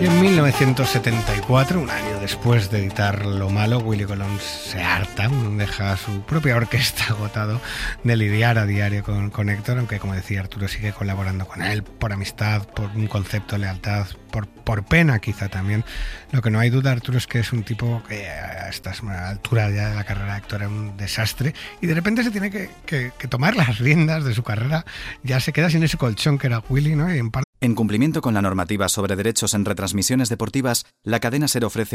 Y en 1974, un año después de editar Lo Malo, Willie Colón se harta, deja su propia orquesta agotado de lidiar a diario con Héctor, aunque como decía Arturo sigue colaborando con él por amistad, por un concepto de lealtad, por pena quizá también. Lo que no hay duda, Arturo, es que es un tipo que a estas alturas ya de la carrera de Héctor era un desastre y de repente se tiene que tomar las riendas de su carrera, ya se queda sin ese colchón que era Willie, ¿no? Y En cumplimiento con la normativa sobre derechos en retransmisiones deportivas, la cadena SER ofrece